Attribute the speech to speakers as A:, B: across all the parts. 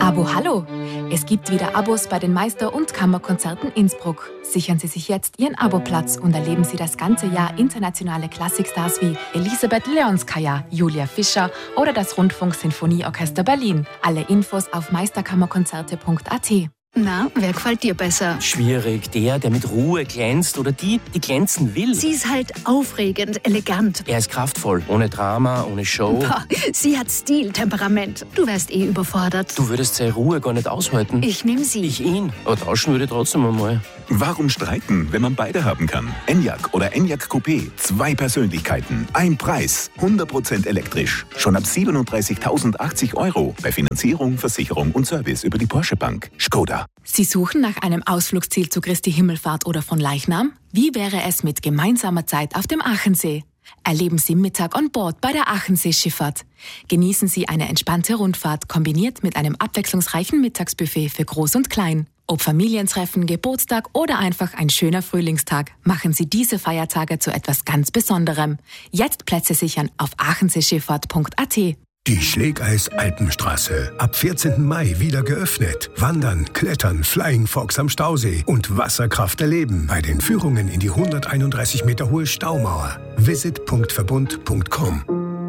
A: Abo Hallo! Es gibt wieder Abos bei den Meister- und Kammerkonzerten Innsbruck. Sichern Sie sich jetzt Ihren Aboplatz und erleben Sie das ganze Jahr internationale Klassikstars wie Elisabeth Leonskaya, Julia Fischer oder das Rundfunk-Sinfonieorchester Berlin. Alle Infos auf meisterkammerkonzerte.at.
B: Na, wer gefällt dir besser?
C: Schwierig, der mit Ruhe glänzt oder die glänzen will.
B: Sie ist halt aufregend, elegant.
C: Er ist kraftvoll, ohne Drama, ohne Show.
B: Boah, sie hat Stil, Temperament. Du wärst überfordert.
C: Du würdest seine Ruhe gar nicht aushalten.
B: Ich nehm sie.
C: Ich ihn. Aber tauschen würde trotzdem einmal.
D: Warum streiten, wenn man beide haben kann? Enyaq oder Enyaq Coupé. 2 Persönlichkeiten, ein Preis. 100% elektrisch. Schon ab 37.080 € bei Finanzierung, Versicherung und Service über die Porsche Bank. Skoda.
A: Sie suchen nach einem Ausflugsziel zu Christi Himmelfahrt oder von Leichnam? Wie wäre es mit gemeinsamer Zeit auf dem Achensee? Erleben Sie Mittag on Board bei der Achensee-Schifffahrt. Genießen Sie eine entspannte Rundfahrt kombiniert mit einem abwechslungsreichen Mittagsbuffet für Groß und Klein. Ob Familientreffen, Geburtstag oder einfach ein schöner Frühlingstag, machen Sie diese Feiertage zu etwas ganz Besonderem. Jetzt Plätze sichern auf achenseeschifffahrt.at.
E: Die Schlägeis-Alpenstraße. Ab 14. Mai wieder geöffnet. Wandern, Klettern, Flying Fox am Stausee und Wasserkraft erleben bei den Führungen in die 131 Meter hohe Staumauer. visit.verbund.com.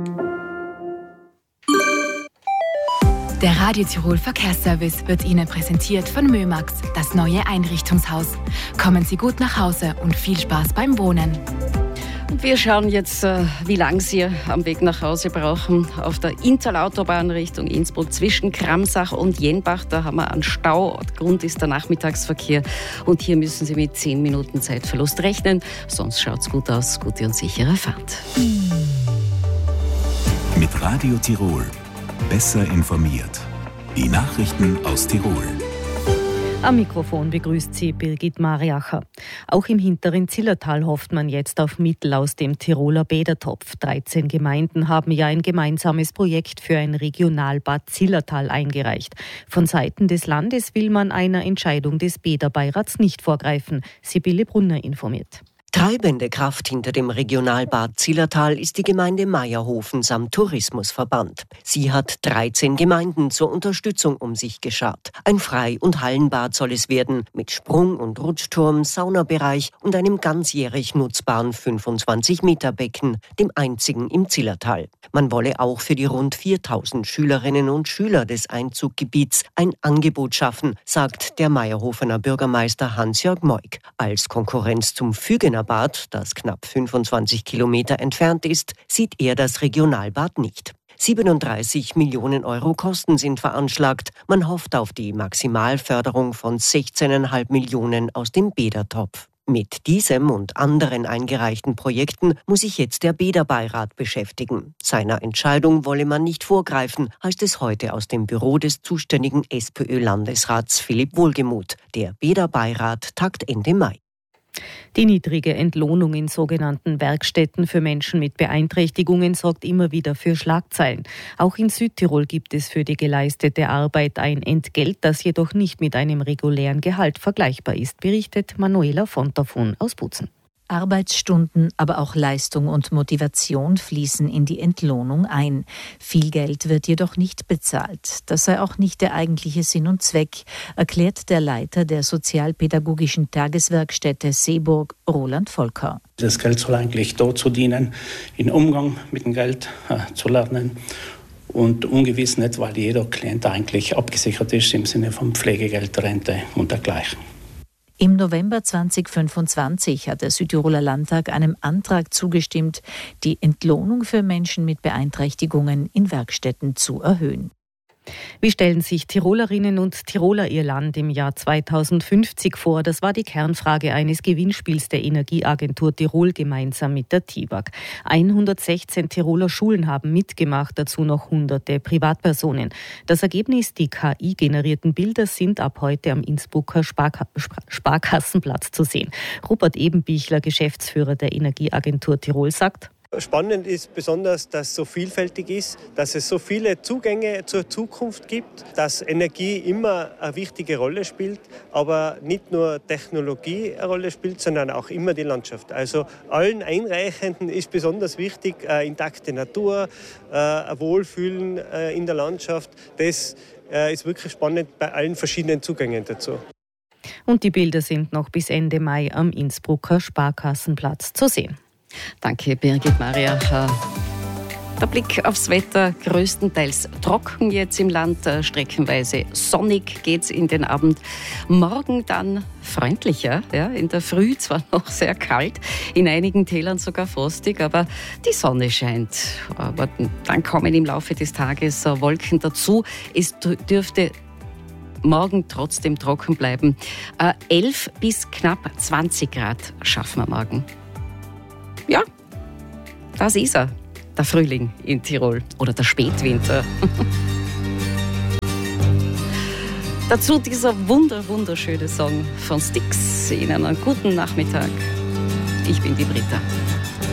A: Der Radio Tirol Verkehrsservice wird Ihnen präsentiert von Mömax, das neue Einrichtungshaus. Kommen Sie gut nach Hause und viel Spaß beim Wohnen.
F: Und wir schauen jetzt, wie lange Sie am Weg nach Hause brauchen. Auf der Inntalautobahn Richtung Innsbruck zwischen Kramsach und Jenbach, da haben wir einen Stau. Grund ist der Nachmittagsverkehr. Und hier müssen Sie mit 10 Minuten Zeitverlust rechnen. Sonst schaut es gut aus. Gute und sichere Fahrt.
D: Mit Radio Tirol. Besser informiert. Die Nachrichten aus Tirol.
G: Am Mikrofon begrüßt Sie Birgit Mariacher. Auch im hinteren Zillertal hofft man jetzt auf Mittel aus dem Tiroler Bädertopf. 13 Gemeinden haben ja ein gemeinsames Projekt für ein Regionalbad Zillertal eingereicht. Von Seiten des Landes will man einer Entscheidung des Bäderbeirats nicht vorgreifen. Sibylle Brunner informiert.
H: Treibende Kraft hinter dem Regionalbad Zillertal ist die Gemeinde Meierhofen samt Tourismusverband. Sie hat 13 Gemeinden zur Unterstützung um sich geschart. Ein Frei- und Hallenbad soll es werden, mit Sprung- und Rutschturm, Saunabereich und einem ganzjährig nutzbaren 25-Meter-Becken, dem einzigen im Zillertal. Man wolle auch für die rund 4000 Schülerinnen und Schüler des Einzuggebiets ein Angebot schaffen, sagt der Meierhofener Bürgermeister Hans-Jörg Moik. Als Konkurrenz zum Fügener Bad, das knapp 25 Kilometer entfernt ist, sieht er das Regionalbad nicht. 37 Millionen € Kosten sind veranschlagt. Man hofft auf die Maximalförderung von 16,5 Millionen aus dem Bädertopf. Mit diesem und anderen eingereichten Projekten muss sich jetzt der Bäderbeirat beschäftigen. Seiner Entscheidung wolle man nicht vorgreifen, heißt es heute aus dem Büro des zuständigen SPÖ-Landesrats Philipp Wohlgemuth. Der Bäderbeirat tagt Ende Mai.
G: Die niedrige Entlohnung in sogenannten Werkstätten für Menschen mit Beeinträchtigungen sorgt immer wieder für Schlagzeilen. Auch in Südtirol gibt es für die geleistete Arbeit ein Entgelt, das jedoch nicht mit einem regulären Gehalt vergleichbar ist, berichtet Manuela Fontafun aus Butzen.
I: Arbeitsstunden, aber auch Leistung und Motivation fließen in die Entlohnung ein. Viel Geld wird jedoch nicht bezahlt. Das sei auch nicht der eigentliche Sinn und Zweck, erklärt der Leiter der sozialpädagogischen Tageswerkstätte Seeburg, Roland Volker.
J: Das Geld soll eigentlich dazu dienen, in Umgang mit dem Geld zu lernen. Und ungewiss nicht, weil jeder Klient eigentlich abgesichert ist im Sinne von Pflegegeld, Rente und dergleichen.
I: Im November 2025 hat der Südtiroler Landtag einem Antrag zugestimmt, die Entlohnung für Menschen mit Beeinträchtigungen in Werkstätten zu erhöhen.
G: Wie stellen sich Tirolerinnen und Tiroler ihr Land im Jahr 2050 vor? Das war die Kernfrage eines Gewinnspiels der Energieagentur Tirol gemeinsam mit der TIWAG. 116 Tiroler Schulen haben mitgemacht, dazu noch hunderte Privatpersonen. Das Ergebnis, die KI-generierten Bilder sind ab heute am Innsbrucker Sparkassenplatz zu sehen. Rupert Ebenbichler, Geschäftsführer der Energieagentur Tirol, sagt:
K: Spannend ist besonders, dass es so vielfältig ist, dass es so viele Zugänge zur Zukunft gibt, dass Energie immer eine wichtige Rolle spielt, aber nicht nur Technologie eine Rolle spielt, sondern auch immer die Landschaft. Also allen Einreichenden ist besonders wichtig, intakte Natur, ein Wohlfühlen in der Landschaft, das ist wirklich spannend bei allen verschiedenen Zugängen dazu.
G: Und die Bilder sind noch bis Ende Mai am Innsbrucker Sparkassenplatz zu sehen.
F: Danke, Birgit Maria. Der Blick aufs Wetter, größtenteils trocken jetzt im Land, streckenweise sonnig geht's in den Abend. Morgen dann freundlicher, ja, in der Früh zwar noch sehr kalt, in einigen Tälern sogar frostig, aber die Sonne scheint. Aber dann kommen im Laufe des Tages Wolken dazu. Es dürfte morgen trotzdem trocken bleiben. 11 bis knapp 20 Grad schaffen wir morgen. Ja, das ist er. Der Frühling in Tirol oder der Spätwinter. Dazu dieser wunderschöne Song von Styx. Ihnen einen guten Nachmittag. Ich bin die Britta.